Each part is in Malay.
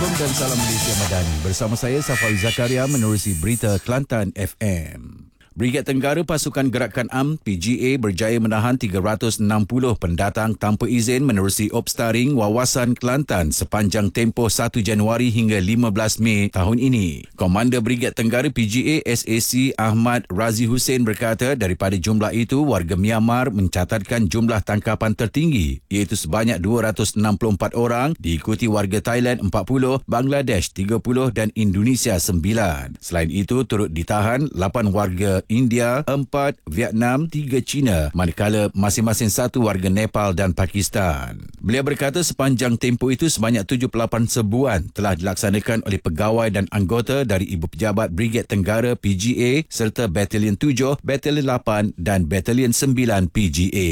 Assalamualaikum dan salam Malaysia Madani. Bersama saya Safawi Zakaria menerusi berita Kelantan FM. Brigad Tenggara Pasukan Gerakan Am PGA berjaya menahan 360 pendatang tanpa izin menerusi opstaring wawasan Kelantan sepanjang tempoh 1 Januari hingga 15 Mei tahun ini. Komander Brigad Tenggara PGA SAC Ahmad Razi Hussein berkata daripada jumlah itu warga Myanmar mencatatkan jumlah tangkapan tertinggi iaitu sebanyak 264 orang, diikuti warga Thailand 40, Bangladesh 30 dan Indonesia 9. Selain itu turut ditahan 8 warga India, 4 Vietnam, 3 China, manakala masing-masing 1 warga Nepal dan Pakistan. Beliau berkata sepanjang tempoh itu sebanyak 78 serbuan telah dilaksanakan oleh pegawai dan anggota dari Ibu Pejabat Brigad Tenggara PGA serta Batalion 7, Batalion 8 dan Batalion 9 PGA.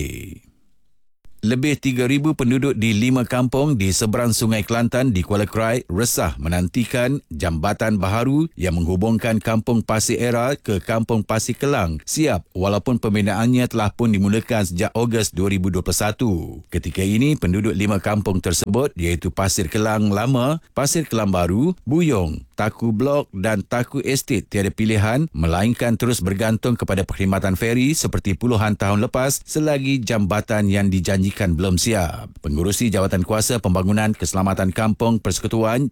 Lebih 3,000 penduduk di 5 kampung di seberang Sungai Kelantan di Kuala Krai resah menantikan jambatan baharu yang menghubungkan Kampung Pasir Era ke Kampung Pasir Kelang siap walaupun pembinaannya telah pun dimulakan sejak Ogos 2021. Ketika ini, penduduk 5 kampung tersebut iaitu Pasir Kelang Lama, Pasir Kelang Baru, Buyong, Taku Blok dan Taku Estate tiada pilihan melainkan terus bergantung kepada perkhidmatan feri seperti puluhan tahun lepas selagi jambatan yang dijanjikan belum siap. Pengurusi Jawatan Kuasa Pembangunan Keselamatan Kampung Persekutuan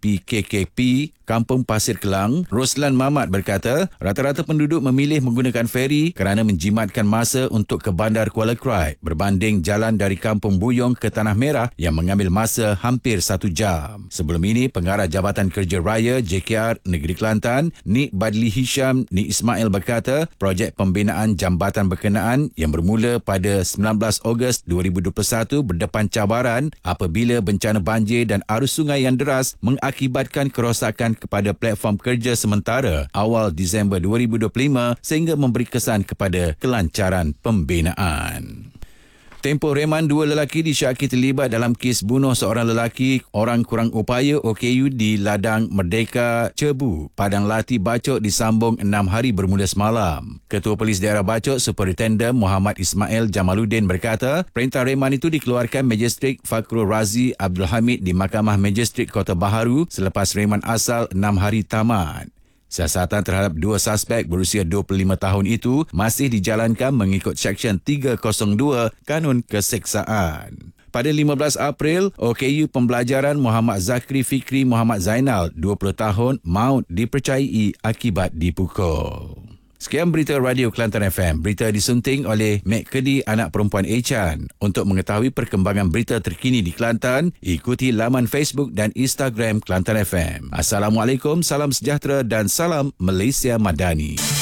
JPKKP Kampung Pasir Kelang, Roslan Mamat berkata, rata-rata penduduk memilih menggunakan feri kerana menjimatkan masa untuk ke Bandar Kuala Krai berbanding jalan dari Kampung Buyong ke Tanah Merah yang mengambil masa hampir 1 jam. Sebelum ini, Pengarah Jabatan Kerja Raya JKR Negeri Kelantan, Nik Badli Hisham Nik Ismail berkata, projek pembinaan jambatan berkenaan yang bermula pada 19 Ogos 2021 berdepan cabaran apabila bencana banjir dan arus sungai yang deras mengakibatkan kerosakan kepada platform kerja sementara awal Disember 2025 sehingga memberi kesan kepada kelancaran pembinaan. Tempoh reman 2 lelaki disyaki terlibat dalam kes bunuh seorang lelaki orang kurang upaya OKU di Ladang Merdeka Cebu, Padang Lati Bacok disambung 6 hari bermula semalam. Ketua Polis Daerah Bacok Superintendent Muhammad Ismail Jamaluddin berkata, perintah reman itu dikeluarkan Magistrat Fakrul Razi Abdul Hamid di Mahkamah Magistrat Kota Baharu selepas reman asal 6 hari tamat. Siasatan terhadap 2 suspek berusia 25 tahun itu masih dijalankan mengikut Seksyen 302 Kanun Keseksaan. Pada 15 April, OKU Pembelajaran Muhammad Zakri Fikri Muhammad Zainal, 20 tahun, maut dipercayai akibat dipukul. Sekian berita Radio Kelantan FM. Berita disunting oleh Mek Kedi anak perempuan Echan. Untuk mengetahui perkembangan berita terkini di Kelantan, ikuti laman Facebook dan Instagram Kelantan FM. Assalamualaikum, salam sejahtera dan salam Malaysia Madani.